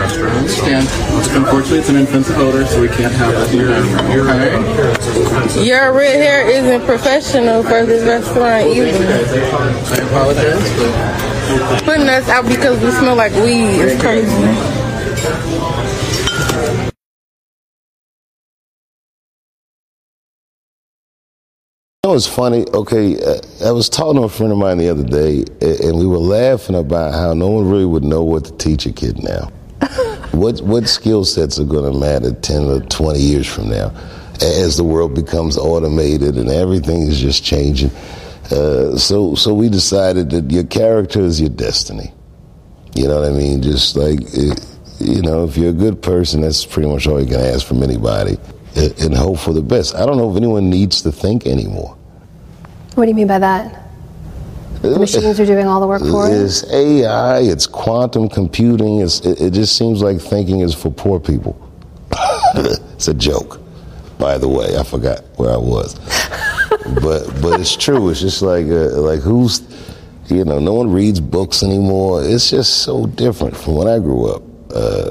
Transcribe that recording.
restaurant. And unfortunately, it's an offensive odor, so we can't have it here. Okay? Your red hair isn't professional for this restaurant either. I apologize, but Putting us out because we smell like weed is crazy. You know, it's funny. Okay, I was talking to a friend of mine the other day, and we were laughing about how no one really would know what to teach a kid now. What skill sets are going to matter 10 or 20 years from now, as the world becomes automated and everything is just changing. So we decided that your character is your destiny. You know what I mean? Just like, you know, if you're a good person, that's pretty much all you can ask from anybody, and hope for the best. I don't know if anyone needs to think anymore. What do you mean by that? The machines are doing all the work for you? It's AI, it's quantum computing. It just seems like thinking is for poor people. It's a joke, by the way. I forgot where I was. But it's true. It's just like who's, you know, no one reads books anymore. It's just so different from when I grew up.